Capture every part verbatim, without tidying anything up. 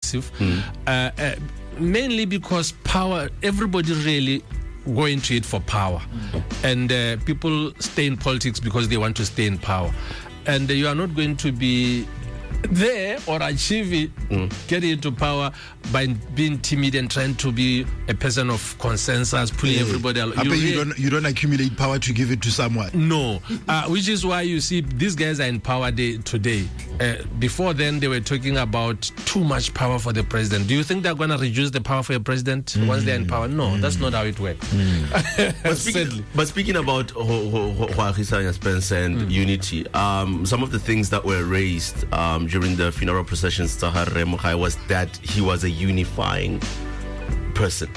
attractive, mm. uh, uh, mainly because power, everybody really go into it for power. Mm. And uh, people stay in politics because they want to stay in power. And uh, you are not going to be there or achieve it, mm. get into power by being timid and trying to be a person of consensus, pulling yeah. everybody along. I you, bet you don't you don't accumulate power to give it to someone. No, uh, which is why you see these guys are in power day, today. Uh, before then, they were talking about too much power for the president. Do you think they're going to reduce the power for a president mm. once they're in power? No, mm. that's not how it works. Mm. but, speaking, but speaking about Rwagisanya Spencer and mm. unity, um, some of the things that were raised um, during the funeral processions to Harare Mogai was that he was a unifying person.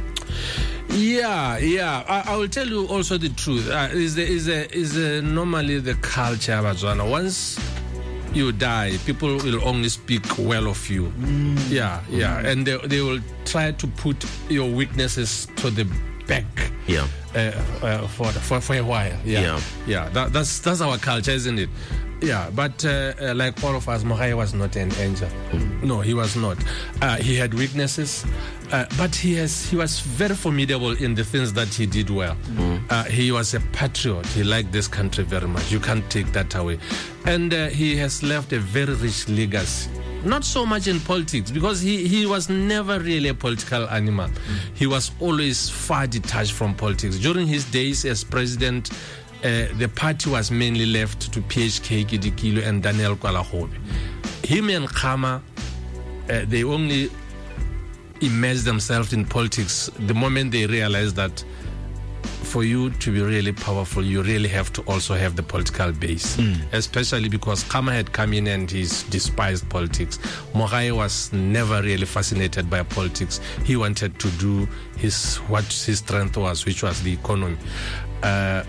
Yeah, yeah. I, I will tell you also the truth. Uh, is the, is a, is a, normally the culture of Botswana. Once you die, people will only speak well of you. Mm. Yeah, yeah. Mm. And they, they will try to put your weaknesses to the back. Yeah. Uh, uh, for, for for a while. Yeah. Yeah. yeah. That, that's that's our culture, isn't it? Yeah, but uh, uh, like all of us, Mogai was not an angel. Mm. No, he was not. Uh, he had weaknesses, uh, but he has he was very formidable in the things that he did well. Mm. Uh, he was a patriot. He liked this country very much. You can't take that away. And uh, he has left a very rich legacy. Not so much in politics, because he, he was never really a political animal. Mm. He was always far detached from politics. During his days as president, Uh, the party was mainly left to P H K Kidikilo and Daniel Kwalahobe. Him and Khama, uh, they only immersed themselves in politics the moment they realized that for you to be really powerful, you really have to also have the political base. Mm. Especially because Khama had come in and he's despised politics. Mogai was never really fascinated by politics. He wanted to do his what his strength was, which was the economy. Uh,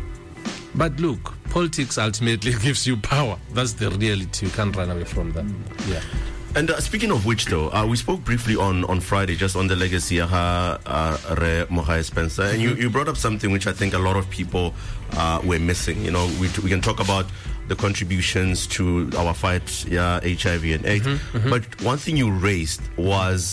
But look, politics ultimately gives you power. That's the reality. You can't run away from that. Mm. Yeah. And uh, speaking of which, though, uh, we spoke briefly on, on Friday just on the legacy of uh, Re Mogai Spencer, and mm-hmm. you, you brought up something which I think a lot of people uh, were missing. You know, we, we can talk about the contributions to our fight, yeah, H I V and AIDS, mm-hmm. Mm-hmm. but one thing you raised was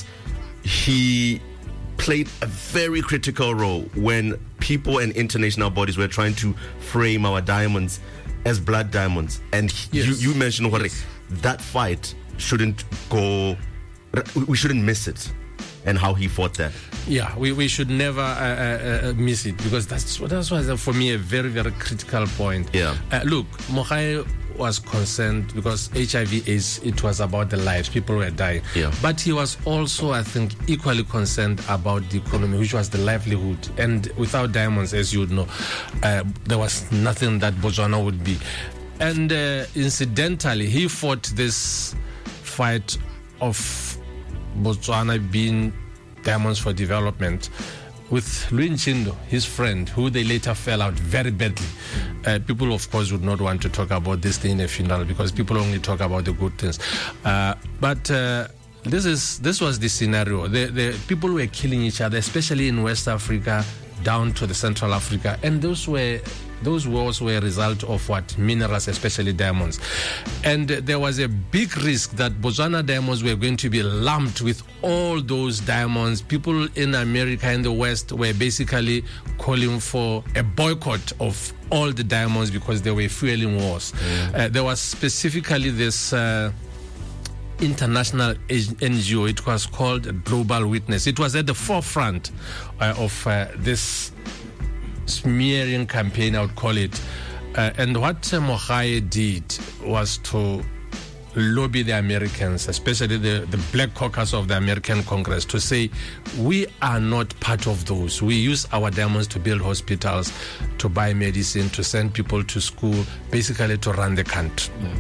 he played a very critical role when people and international bodies were trying to frame our diamonds as blood diamonds. And yes. you, you mentioned, Hore, yes. that fight shouldn't go, we shouldn't miss it, and how he fought that. Yeah, we, we should never uh, uh, miss it, because that's, that's was for me a very, very critical point. Yeah. Uh, look, Mogai was concerned because H I V is it was about the lives, people were dying. Yeah. But he was also, I think, equally concerned about the economy, which was the livelihood. And without diamonds, as you would know, uh, there was nothing that Botswana would be. And uh, incidentally, he fought this fight of Botswana being diamonds for development with Louis Nchindo, his friend, who they later fell out very badly. Uh, people, of course, would not want to talk about this thing in a funeral because people only talk about the good things. Uh, but uh, this is this was the scenario. The, the people were killing each other, especially in West Africa, down to the Central Africa, and those were those wars were a result of what? Minerals, especially diamonds. And there was a big risk that Botswana diamonds were going to be lumped with all those diamonds. People in America and the West were basically calling for a boycott of all the diamonds because they were fueling wars. Mm. Uh, there was specifically this uh, international N G O. It was called Global Witness. It was at the forefront uh, of uh, this smearing campaign, I would call it. Uh, and what uh, Mogai did was to lobby the Americans, especially the, the Black Caucus of the American Congress, to say, we are not part of those. We use our diamonds to build hospitals, to buy medicine, to send people to school, basically to run the country. Mm.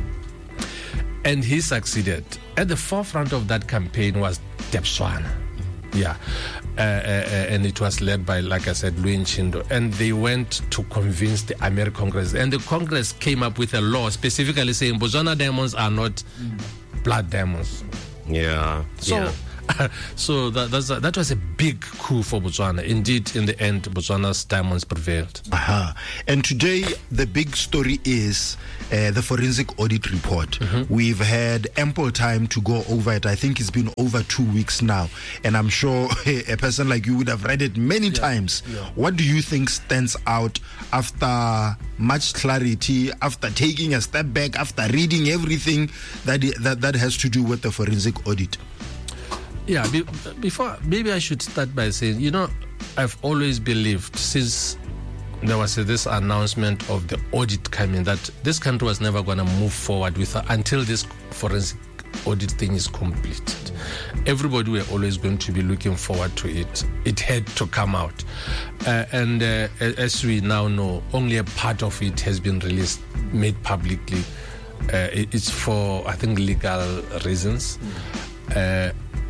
And he succeeded. At the forefront of that campaign was Debswana. Yeah, uh, uh, and it was led by, like I said, Louis Nchindo. And they went to convince the American Congress. And the Congress came up with a law specifically saying Botswana diamonds are not mm. blood diamonds. Yeah. So yeah. So that that's a, that was a big coup for Botswana. Indeed, in the end, Botswana's diamonds prevailed. Uh-huh. And today, the big story is uh, the forensic audit report. Mm-hmm. We've had ample time to go over it. I think it's been over two weeks now. And I'm sure a person like you would have read it many yeah. times. Yeah. What do you think stands out after much clarity, after taking a step back, after reading everything that that, that has to do with the forensic audit? Yeah, be, before, maybe I should start by saying, you know, I've always believed since there was this announcement of the audit coming that this country was never going to move forward with until this forensic audit thing is completed. Everybody were always going to be looking forward to it. It had to come out. Uh, and uh, as we now know, only a part of it has been released, made publicly. Uh, it, it's for, I think, legal reasons. Uh,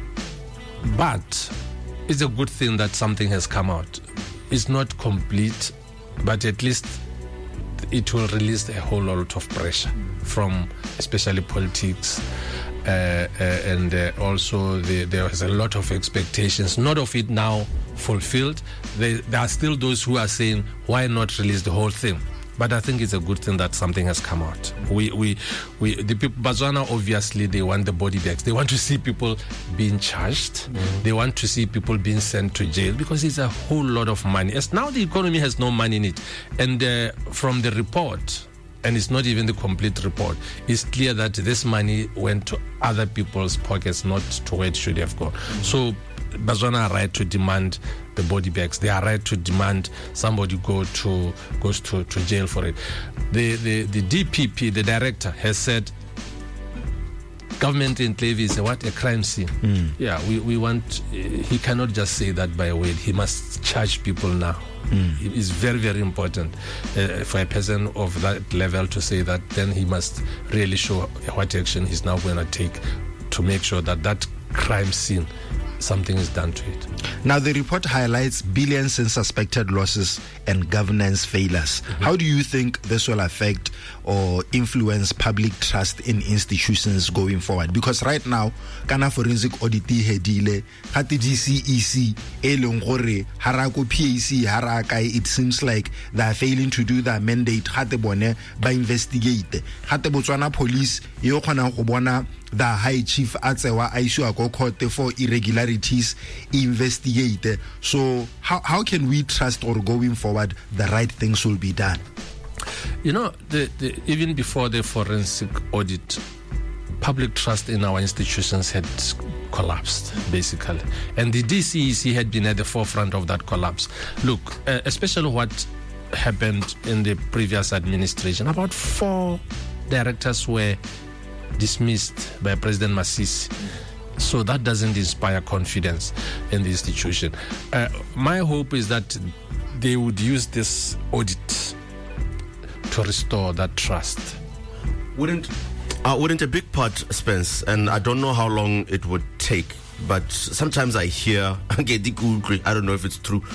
but it's a good thing that something has come out. It's not complete, but at least it will release a whole lot of pressure from especially politics. Uh, uh, and uh, also the, there was a lot of expectations, not of it now fulfilled. They, there are still those who are saying, why not release the whole thing? But I think it's a good thing that something has come out. We, we, we, the people, Botswana, obviously, they want the body bags. They want to see people being charged. Mm-hmm. They want to see people being sent to jail because it's a whole lot of money. As now the economy has no money in it. And uh, from the report, and it's not even the complete report, it's clear that this money went to other people's pockets, not to where it should have gone. Mm-hmm. So Botswana are right to demand the body bags. They are right to demand somebody go to goes to, to jail for it. The, the the D P P, the director, has said government enclave is a, what a crime scene. Mm. Yeah, we, we want. He cannot just say that by a word. He must charge people now. Mm. It is very, very important uh, for a person of that level to say that. Then he must really show what action he's now going to take to make sure that that crime scene, something is done to it. Now, the report highlights billions in suspected losses and governance failures. Mm-hmm. How do you think this will affect or influence public trust in institutions going forward? Because right now, kana forensic audit hedile, hati D C E C, elong gore, harako P A C, harakai, it seems like they are failing to do their mandate. Hate bone ba investigate. Hate Botswana police, yo khona go bona the high chief atsewa aiswa go court for irregularities investigate. So how how can we trust, or going forward, the right things will be done? You know, the, the, even before the forensic audit, public trust in our institutions had collapsed, basically. And the D C E C had been at the forefront of that collapse. Look, uh, especially what happened in the previous administration, about four directors were dismissed by President Masisi. So that doesn't inspire confidence in the institution. Uh, my hope is that they would use this audit to restore that trust. Wouldn't uh, wouldn't a big part, Spence, and I don't know how long it would take, but sometimes I hear, I don't know if it's true,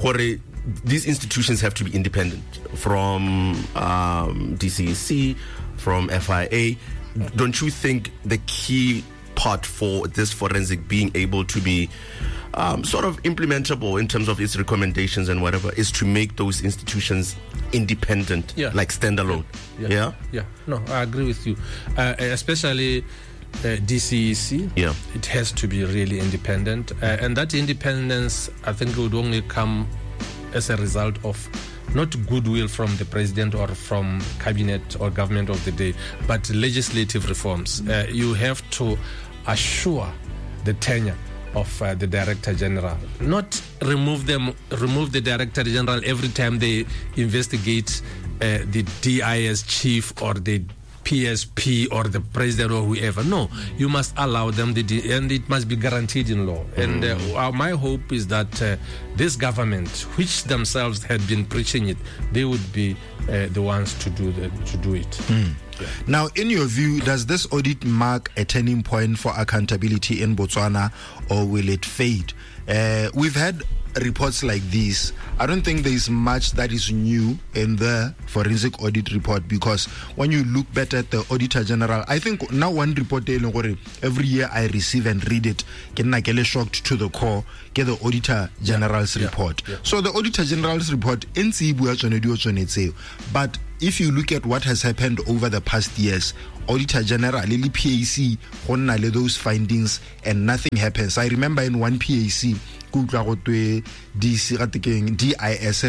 these institutions have to be independent from um, D C E C, from F I A. Don't you think the key part for this forensic being able to be um, sort of implementable in terms of its recommendations and whatever is to make those institutions independent, yeah. like standalone? Yeah. Yeah? yeah, yeah. No, I agree with you. Uh, especially uh, D C E C. Yeah, it has to be really independent, uh, and that independence, I think, would only come as a result of not goodwill from the president or from cabinet or government of the day, but legislative reforms. Uh, you have to assure the tenure of uh, the Director General, not remove them, remove the Director General every time they investigate uh, the D I S chief or the P S P or the president or whoever. No, you must allow them, the, and it must be guaranteed in law. And uh, my hope is that uh, this government, which themselves had been preaching it, they would be uh, the ones to do the, to do it. Mm. Yeah. Now, in your view, does this audit mark a turning point for accountability in Botswana, or will it fade? Uh, we've had reports like this, I don't think there is much that is new in the forensic audit report, because when you look better at the Auditor General, I think now one report every year I receive and read it, get shocked to the core, get the Auditor General's yeah, report. Yeah, yeah. So the Auditor General's report, but if you look at what has happened over the past years, Auditor General, Lily P A C, those findings, and nothing happens. I remember in one P A C, D I S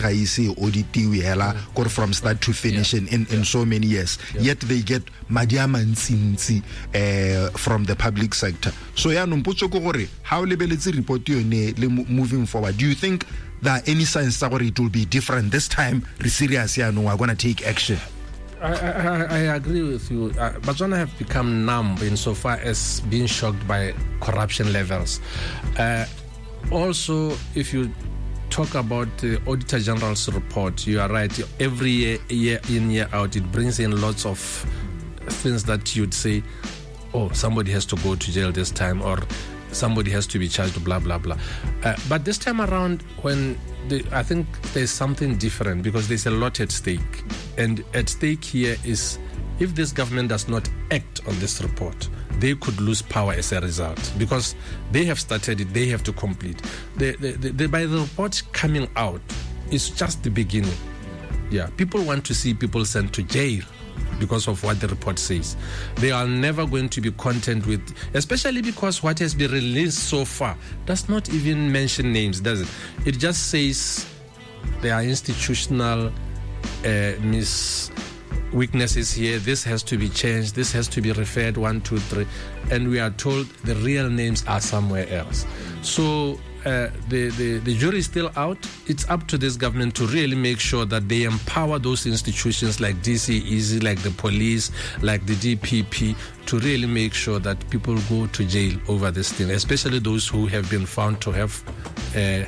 audit from start to finish yeah. in, in, in yeah. so many years. Yeah. Yet they get Madiama Nsinsi uh, from the public sector. So yeah, how lebeletse report moving forward? Do you think there are any signs that it will be different this time? Serious, yeah, no, we're going to take action. I, I, I agree with you. Uh, Botswana have become numb insofar as being shocked by corruption levels. Uh, also, if you talk about the Auditor General's report, you are right. Every year, year in, year out, it brings in lots of things that you'd say, oh, somebody has to go to jail this time, or somebody has to be charged, blah, blah, blah. Uh, but this time around, when the, I think there's something different, because there's a lot at stake. And at stake here is, if this government does not act on this report, they could lose power as a result, because they have started it, they have to complete. The, the, the, the, by the report coming out, it's just the beginning. Yeah, people want to see people sent to jail because of what the report says. They are never going to be content with, especially because what has been released so far does not even mention names, does it? It just says there are institutional uh, mis weaknesses here. This has to be changed. This has to be referred one, two, three, and we are told the real names are somewhere else. So uh, the, the the jury is still out. It's up to this government to really make sure that they empower those institutions like D C E Z, like the police, like the D P P, to really make sure that people go to jail over this thing, especially those who have been found to have uh,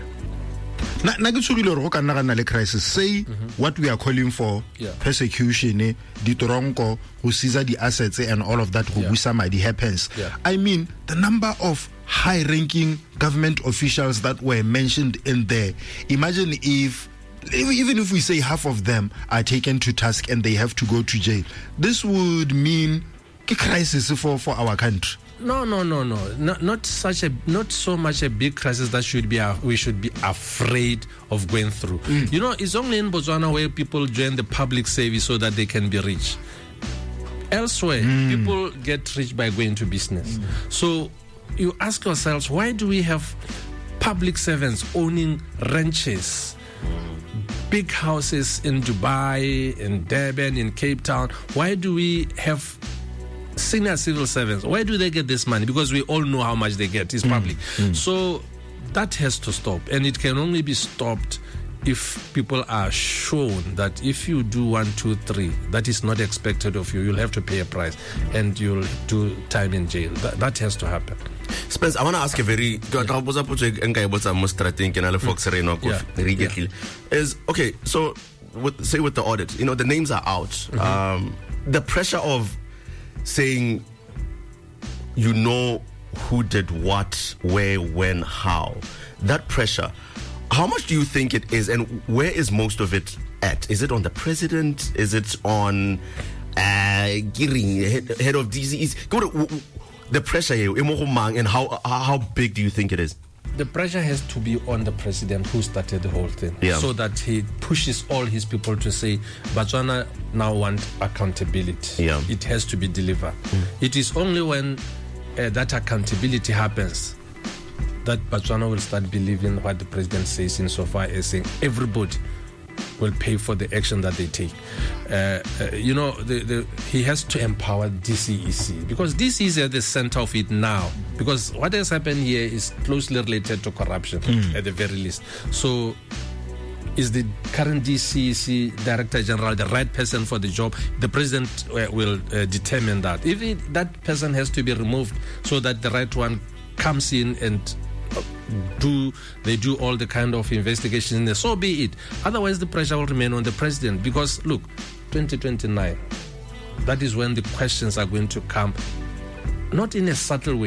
Na na crisis. Say mm-hmm. what we are calling for, yeah. persecution, the Toronko, who seizes the assets and all of that, who yeah. somebody happens. Yeah. I mean, the number of high-ranking government officials that were mentioned in there. Imagine if, even if we say half of them are taken to task and they have to go to jail, this would mean a crisis for, for our country. No, no, no, no. Not, not such a, not so much a big crisis that should be uh, we should be afraid of going through. Mm. You know, it's only in Botswana where people join the public service so that they can be rich. Elsewhere, mm. people get rich by going to business. Mm. So you ask yourselves, why do we have public servants owning ranches, big houses in Dubai, in Durban, in Cape Town? Why do we have senior civil servants? Why do they get this money? Because we all know how much they get. It's public. Mm. Mm. So that has to stop, and it can only be stopped if people are shown that if you do one, two, three, that is not expected of you, you'll have to pay a price and you'll do time in jail. That, that has to happen. Spence, I want to ask a very yeah. is okay. So, with, say with the audit, you know, the names are out. Mm-hmm. Um, the pressure of saying, you know, who did what, where, when, how. That pressure. How much do you think it is, and where is most of it at? Is it on the president? Is it on uh, Giring, head, head of D C E? The pressure here, and how how big do you think it is? The pressure has to be on the president who started the whole thing, yeah. so that he pushes all his people to say, Botswana now want accountability. Yeah. It has to be delivered. Mm. It is only when uh, that accountability happens that Botswana will start believing what the president says, insofar as saying everybody will pay for the action that they take. Uh, uh, you know, the, the, he has to empower D C E C, because D C E C is at the center of it now, because what has happened here is closely related to corruption, mm. at the very least. So is the current D C E C Director General the right person for the job? The president uh, will uh, determine that. If it, that person has to be removed so that the right one comes in and do they do all the kind of investigations, so be it. Otherwise the pressure will remain on the president, because look, twenty twenty-nine, that is when the questions are going to come, not in a subtle way,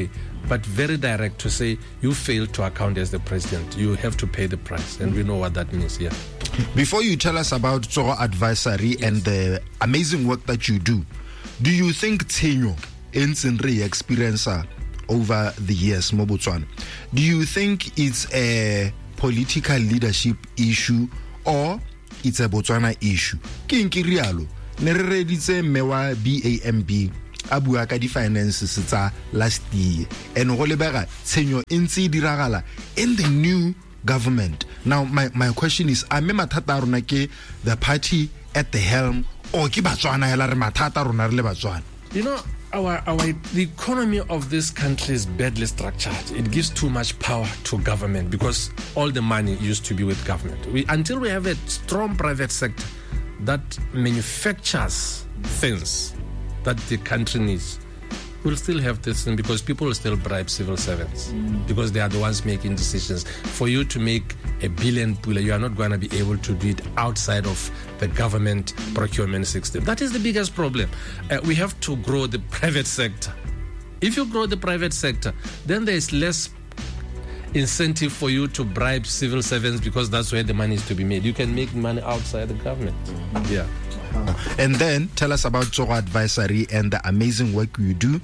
but very direct to say, you failed to account as the president. You have to pay the price. And we know what that means, yeah. Before you tell us about Tsoro Advisory yes. and the amazing work that you do, do you think Tshenyo Ensenre experience over the years, mo Botswana, do you think it's a political leadership issue or it's a Botswana issue? Ke eng ke rialo ne re reditse mewa B A M B a bua ka di finances tsa last year and go lebega tshenyo e ntse diragala in the new government. Now my my question is, a me mathata rona ke the party at the helm or ke Batswana hela re mathata rona re le Batswana? You know, Our, our the economy of this country is badly structured. It gives too much power to government because all the money used to be with government. We, until we have a strong private sector that manufactures things that the country needs, we'll still have this thing because people will still bribe civil servants mm. because they are the ones making decisions. For you to make a billion pula, you are not going to be able to do it outside of the government procurement system. That is the biggest problem. Uh, we have to grow the private sector. If you grow the private sector, then there is less incentive for you to bribe civil servants because that's where the money is to be made. You can make money outside the government. Mm-hmm. Yeah. And then tell us about Tsoro Advisory and the amazing work you do.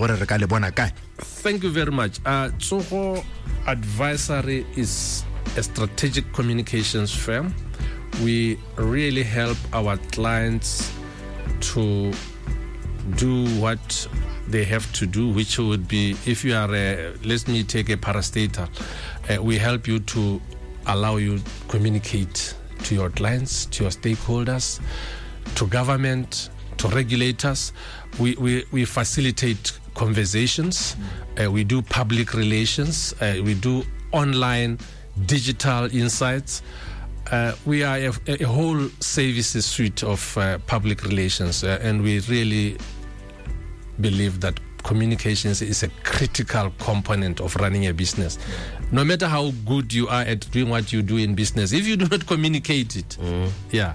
Thank you very much. Uh, Tsoro Advisory is a strategic communications firm. We really help our clients to do what they have to do, which would be, if you are a, let me take a parastatal, uh, we help you to allow you to communicate to your clients, to your stakeholders, to government, to regulators. We, we, we facilitate conversations. Uh, we do public relations. Uh, we do online digital insights. Uh, we are a, a whole services suite of uh, public relations, uh, and we really believe that communications is a critical component of running a business. No matter how good you are at doing what you do in business, if you do not communicate it, mm. yeah,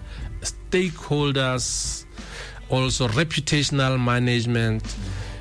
stakeholders, also reputational management, mm.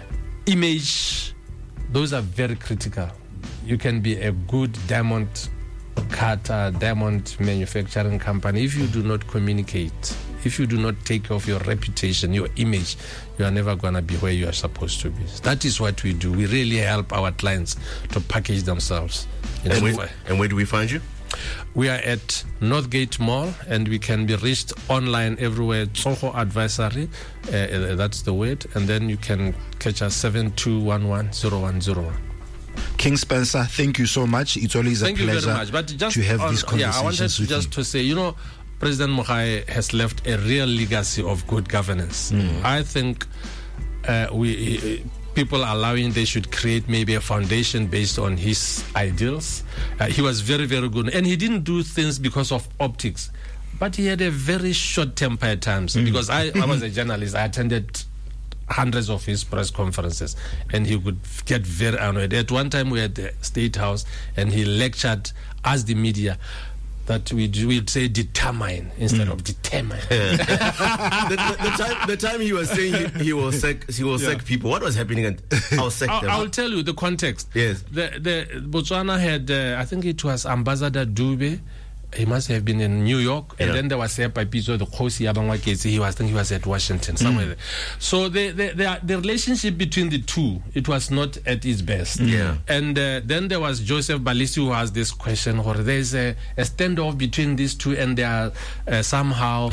image, those are very critical. You can be a good diamond cutter, diamond manufacturing company. If you do not communicate, if you do not take care of your reputation, your image, you are never going to be where you are supposed to be. That is what we do. We really help our clients to package themselves. And where, and where do we find you? We are at Northgate Mall, and we can be reached online everywhere. Tsoro Advisory, uh, that's the word. And then you can catch us seven two one one zero one zero one. King Spencer, thank you so much. It's always thank a pleasure you very much. But just to have on, these conversations. Yeah, I wanted to just you. to say, you know, President Mogae has left a real legacy of good governance. Mm. I think uh, we uh, people are allowing they should create maybe a foundation based on his ideals. Uh, he was very, very good. And he didn't do things because of optics. But he had a very short temper at times. Mm. Because I, I was a journalist. I attended hundreds of his press conferences, and he would get very annoyed. At one time, we were at the State House, and he lectured us, the media, that we would say determine instead mm. of determine. Yeah. the, the, the, time, the time he was saying he, he will sack, he will yeah. sack people. What was happening? At, I'll sack I'll, them. I'll tell you the context. Yes. The the Botswana had, uh, I think it was Ambassador Dube. He must have been in New York, and yeah. then there was a Papizo, the Kosi Abangwakezi. He was, I think he was at Washington, somewhere mm. there. So the, the, the, the relationship between the two, it was not at its best. Yeah. And uh, then there was Joseph Balisi, who has this question, or there's a, a standoff between these two, and they are uh, somehow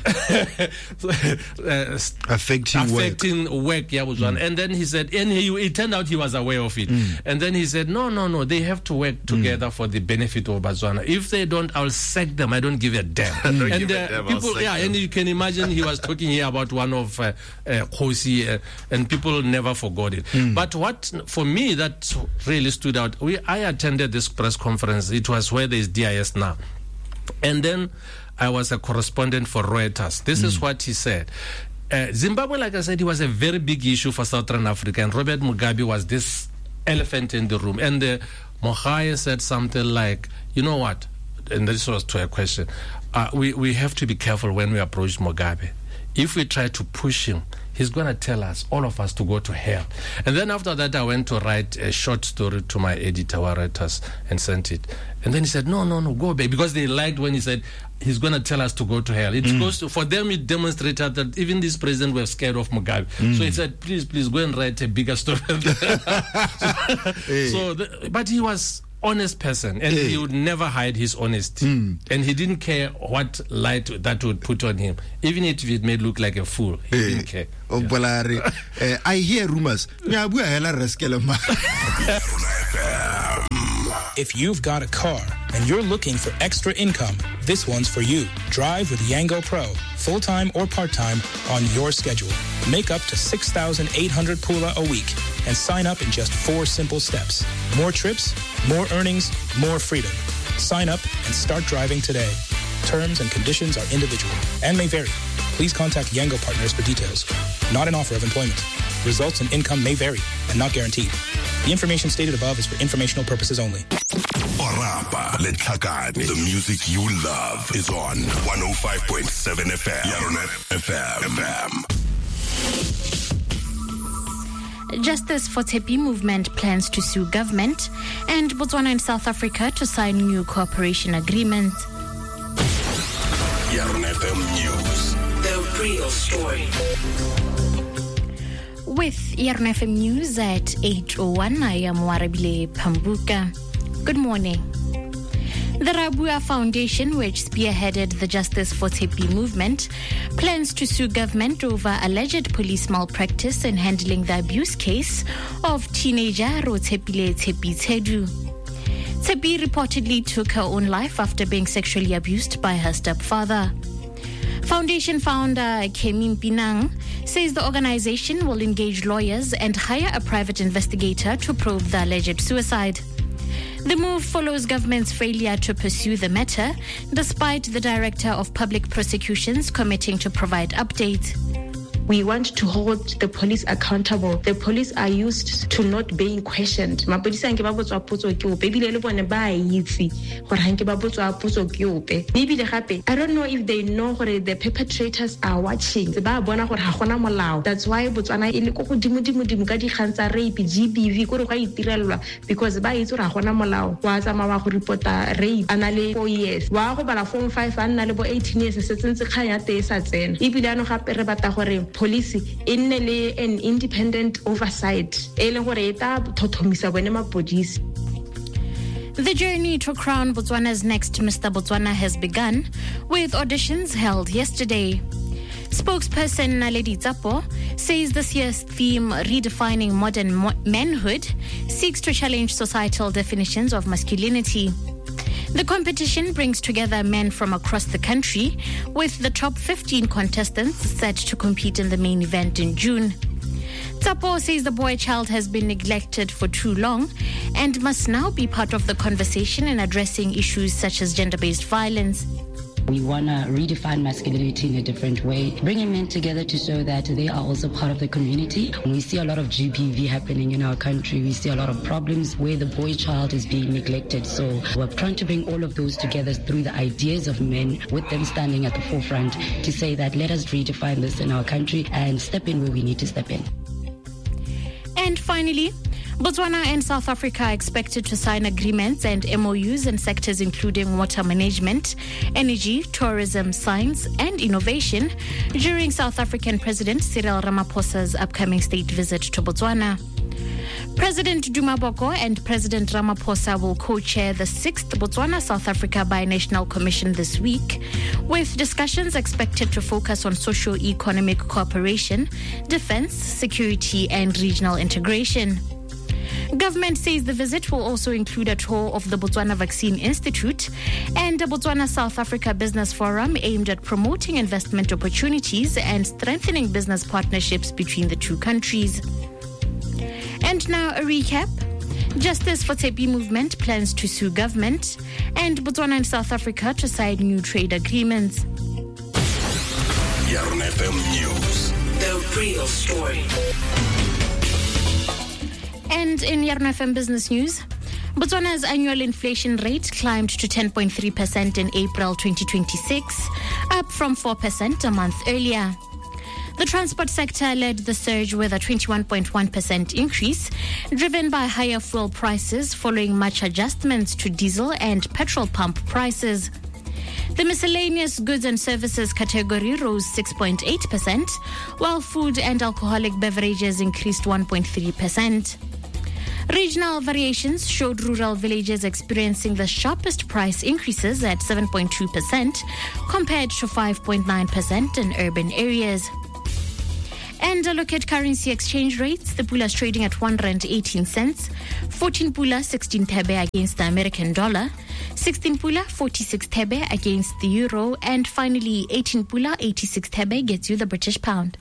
uh, affecting, affecting work. work yeah, mm. And then he said, and he, it turned out he was aware of it. Mm. And then he said, no, no, no, they have to work together mm. for the benefit of Botswana. If they don't, I'll sack them. I don't give a damn. and uh, damn, people, yeah, them. And you can imagine he was talking here about one of uh, uh, Kosi, uh, and people never forgot it. Mm. But what for me that really stood out, we I attended this press conference. It was where there is D I S now, and then I was a correspondent for Reuters. This mm. is what he said. Uh, Zimbabwe, like I said, it was a very big issue for Southern Africa, and Robert Mugabe was this elephant in the room. And uh, Mogae said something like, you know what? And this was to a question. Uh, we, we have to be careful when we approach Mugabe. if we try to push him, he's going to tell us, all of us, to go to hell. And then after that, I went to write a short story to my editor, Waretas, and sent it. And then he said, no, no, no, go back. Because they liked when he said, he's going to tell us to go to hell. It mm. goes to, for them, it demonstrated that even this president was scared of Mugabe. Mm. So he said, please, please, go and write a bigger story. so, hey. so the, but he was honest person, and hey. he would never hide his honesty, mm. and he didn't care what light that would put on him, even if it made look like a fool. He hey. didn't care. Oh, yeah. uh, I hear rumors. If you've got a car and you're looking for extra income, this one's for you. Drive with Yango Pro, full-time or part-time, on your schedule. Make up to six thousand eight hundred pula a week and sign up in just four simple steps. More trips, more earnings, more freedom. Sign up and start driving today. Terms and conditions are individual and may vary. Please contact Yango Partners for details. Not an offer of employment. Results and income may vary and not guaranteed. The information stated above is for informational purposes only. Orapa Letlhakane. The music you love is on one oh five point seven F M. Yaronet F M. Justice for Tshepi movement plans to sue government, and Botswana and South Africa to sign new cooperation agreements. Yaronet F M News. The real story. With Yaronet F M News at eight oh one, I am Warabile Pambuka. Good morning. The Rabua Foundation, which spearheaded the Justice for Tshepi movement, plans to sue government over alleged police malpractice in handling the abuse case of teenager Rotshepile Tshepi Tshedu. Tshepi reportedly took her own life after being sexually abused by her stepfather. Foundation founder Kemi Mpinang says the organization will engage lawyers and hire a private investigator to probe the alleged suicide. The move follows government's failure to pursue the matter, despite the Director of Public Prosecutions committing to provide updates. We want to hold the police accountable. The police are used to not being questioned. I don't know if they know what the perpetrators are watching. That's why Botswana ile go dimo dimo dimo ka dikgantsa rape G B V go re ga itirelwa because ba itse ra gona molao wa tsa ma go reporta rape anale four years wa go bala form five anna le bo eighteen years se tsentse kganya te sa tsena ibile ano gape re bata gore police in le an independent oversight ele gore eta thothomisa bone mapodisi. The journey to crown Botswana's next Mister Botswana has begun, with auditions held yesterday. Spokesperson Naledi Tsapo says this year's theme, Redefining Modern Mo- Manhood, seeks to challenge societal definitions of masculinity. The competition brings together men from across the country, with the top fifteen contestants set to compete in the main event in June. Tsapo says the boy child has been neglected for too long and must now be part of the conversation in addressing issues such as gender-based violence. We want to redefine masculinity in a different way, bringing men together to show that they are also part of the community. We see a lot of G B V happening in our country. We see a lot of problems where the boy child is being neglected. So we're trying to bring all of those together through the ideas of men, with them standing at the forefront to say that let us redefine this in our country and step in where we need to step in. And finally, Botswana and South Africa are expected to sign agreements and M O Us in sectors including water management, energy, tourism, science, and innovation during South African President Cyril Ramaphosa's upcoming state visit to Botswana. President Duma Boko and President Ramaphosa will co-chair the sixth Botswana-South Africa Binational Commission this week, with discussions expected to focus on socio-economic cooperation, defense, security, and regional integration. Government says the visit will also include a tour of the Botswana Vaccine Institute and a Botswana-South Africa Business Forum aimed at promoting investment opportunities and strengthening business partnerships between the two countries. And now a recap. Justice for Tshepi movement plans to sue government, and Botswana and South Africa to sign new trade agreements. Yaronet F M News. The real story. And in Yaronet F M Business News, Botswana's annual inflation rate climbed to ten point three percent in April twenty twenty-six, up from four percent a month earlier. The transport sector led the surge with a twenty-one point one percent increase, driven by higher fuel prices following much adjustments to diesel and petrol pump prices. The miscellaneous goods and services category rose six point eight percent, while food and alcoholic beverages increased one point three percent. Regional variations showed rural villages experiencing the sharpest price increases at seven point two percent compared to five point nine percent in urban areas. And a look at currency exchange rates. The pula is trading at one rand eighteen cents, fourteen pula sixteen thebe against the American dollar, sixteen pula forty-six thebe against the euro, and finally eighteen pula eighty-six thebe gets you the British pound.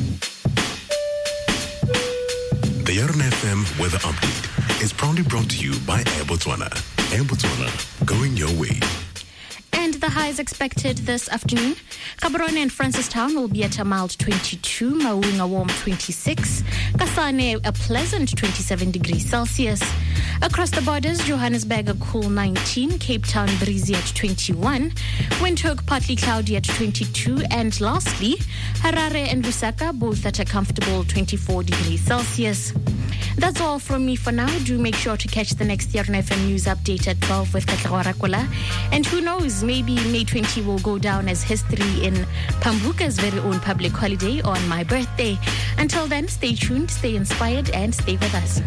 The R N F M Weather Update is proudly brought to you by Air Botswana. Air Botswana, going your way. And the highs expected this afternoon. Gaborone and Francistown will be at a mild twenty-two, Maung a warm twenty-six, Kasane a pleasant twenty-seven degrees Celsius. Across the borders, Johannesburg a cool nineteen, Cape Town breezy at twenty-one, Windhoek partly cloudy at twenty-two, and lastly, Harare and Lusaka both at a comfortable twenty-four degrees Celsius. That's all from me for now. Do make sure to catch the next R N F M news update at twelve with Katlego Rakola. And who knows, maybe May twentieth will go down as history in Pambuka's very own public holiday on my birthday. Until then, stay tuned, stay inspired, and stay with us.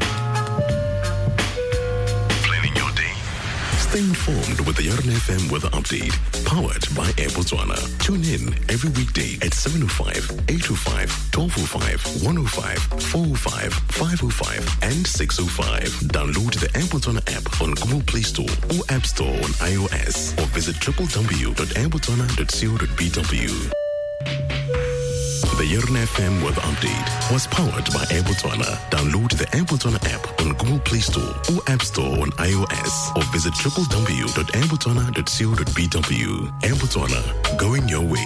Planning your day. Stay informed with the R N F M Weather Update, powered by Air Botswana. Tune in every weekday at seven oh five, eight oh five, twelve oh five, one oh five, four oh five, five oh five, and six oh five. Download the Air Botswana app on Google Play Store or App Store on iOS, or visit w w w dot air botswana dot co dot b w. The R N F M Weather Update was powered by Air Botswana. Download the Air Botswana app on Google Play Store or App Store on iOS, or visit w w w dot air botswana dot co dot b w. Air Botswana, going your way.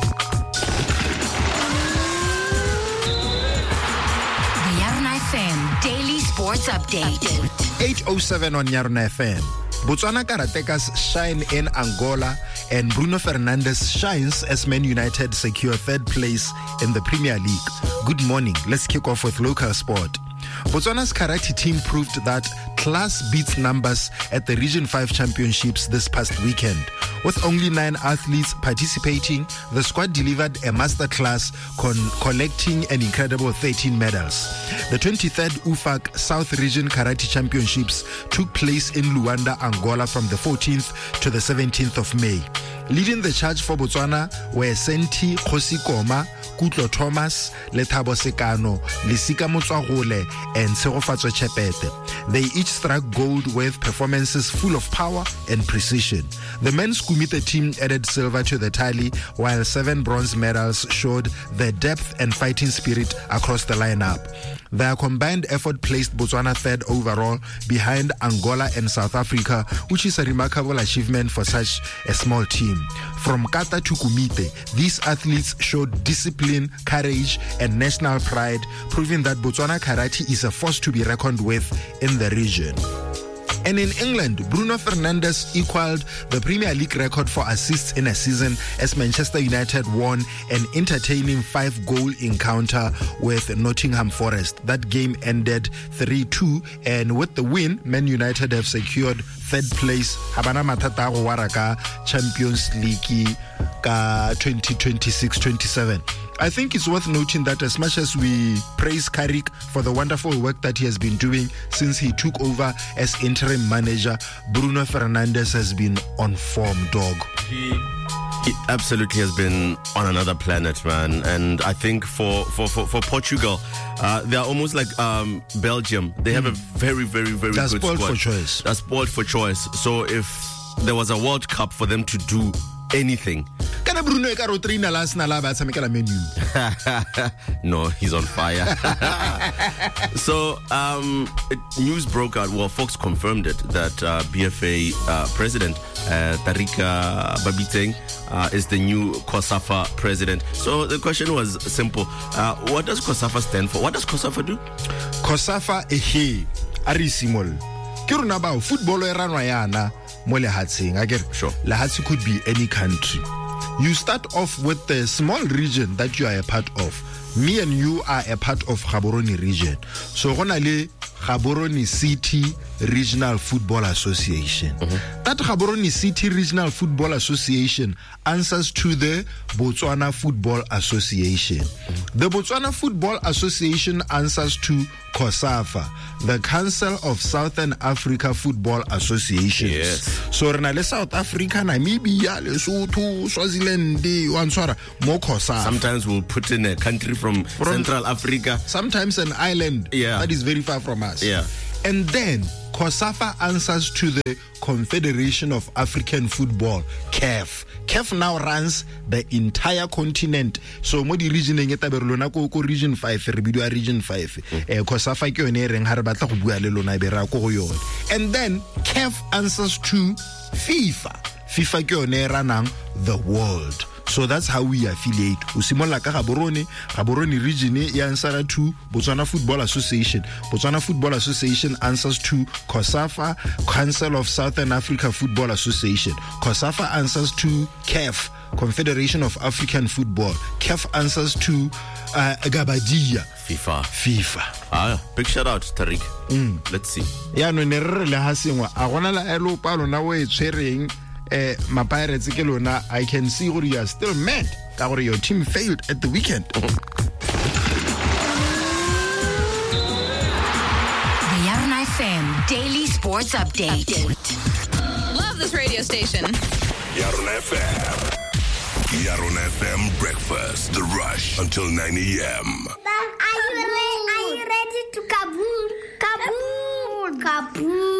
The R N F M Daily Sports Update. eight oh seven on R N F M. Botswana Karatekas shine in Angola, and Bruno Fernandes shines as Man United secure third place in the Premier League. Good morning. Let's kick off with local sport. Botswana's karate team proved that class beats numbers at the Region five Championships this past weekend. With only nine athletes participating, the squad delivered a masterclass, con- collecting an incredible thirteen medals. The twenty-third U F A C South Region Karate Championships took place in Luanda, Angola from the fourteenth to the seventeenth of May. Leading the charge for Botswana were Senti Khosikoma, Kutlo Thomas, Lethabo Sekano, Lisika Motswagole, and Serofatswe Chepete. They each struck gold with performances full of power and precision. The men's Kumite team added silver to the tally, while seven bronze medals showed the depth and fighting spirit across the lineup. Their combined effort placed Botswana third overall, behind Angola and South Africa, which is a remarkable achievement for such a small team. From kata to kumite, these athletes showed discipline, courage, and national pride, proving that Botswana Karate is a force to be reckoned with in the region. And in England, Bruno Fernandes equaled the Premier League record for assists in a season as Manchester United won an entertaining five-goal encounter with Nottingham Forest. That game ended three two, and with the win, Man United have secured third place. Habana matata go waraka Champions League ka twenty twenty-six twenty-seven. I think it's worth noting that as much as we praise Carrick for the wonderful work that he has been doing since he took over as interim manager, Bruno Fernandes has been on form, dog. He, he absolutely has been on another planet, man. And I think for, for, for, for Portugal, uh, they're almost like um, Belgium. They have mm. a very, very, very That's good spoiled squad. for choice. That's spoiled for choice. So if there was a World Cup for them to do anything. No, he's on fire. So um, it, news broke out, well, Fox confirmed it, that uh, B F A uh, president uh, Tarika Babiteng uh, is the new COSAFA president. So the question was simple. Uh, what does COSAFA stand for? What does COSAFA do? COSAFA ehe arisimol. Kiruna ba football e ranwa yana mo lehatsheng. I get sure. Lehatsi could be any country. You start off with the small region that you are a part of. me and you are a part of Gaborone region. So gona le Gaborone City Regional Football Association. Mm-hmm. That Gaborone City Regional Football Association answers to the Botswana Football Association. Mm-hmm. The Botswana Football Association answers to COSAFA, the Council of Southern Africa Football Associations. Yes. So rena le South Africa, Namibia, Lesotho, Swaziland, Wanswara, more COSAFA. Sometimes we'll put in a country from, from Central Africa. Sometimes an island yeah. that is very far from us. Yeah. And then COSAFA answers to the Confederation of African Football, C A F. C A F now runs the entire continent. So mo di region e ta berlona ko ko region five re bidwa region five. Eh COSAFA ke yone reng ha re batla go bua le lona be ra ko go yone. And then C A F answers to FIFA. FIFA ke yone ranang the world. So that's how we affiliate. Usimola ka Gaborone, Gaborone region e answer to Botswana Football Association. Botswana Football Association answers to COSAFA, Council of Southern Africa Football Association. COSAFA answers to C A F, Confederation of African Football. C A F answers to uh, Gabadia. FIFA. FIFA. Ah, big shout out, Tariq. Mm. Let's see. Ya no ne re le ha sengwa a gona la elo palo na we tshwereng eh ma Pirates ke lona. I can see gore you are still mad ka gore your team failed at the weekend. The Yarn F M Daily Sports Update. Update. Love this radio station. Yarn F M. Yarn F M Breakfast, The Rush until nine a.m. Are you ready? Are you ready to kaboom? Kaboom! Kaboom!